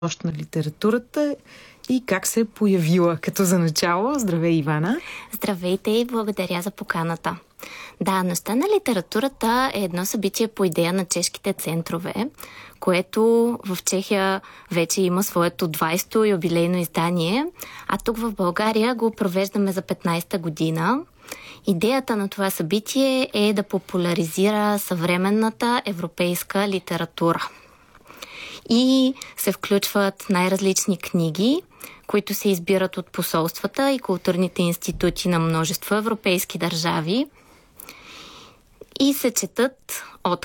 нощ на литературата и как се е появила като за начало. Здравей, Ивана! Здравейте и благодаря за поканата. Да, Нощта на литературата е едно събитие по идея на чешките центрове, което в Чехия вече има своето 20-то юбилейно издание, а тук в България го провеждаме за 15-та година. Идеята на това събитие е да популяризира съвременната европейска литература. И се включват най-различни книги, които се избират от посолствата и културните институти на множество европейски държави и се четат от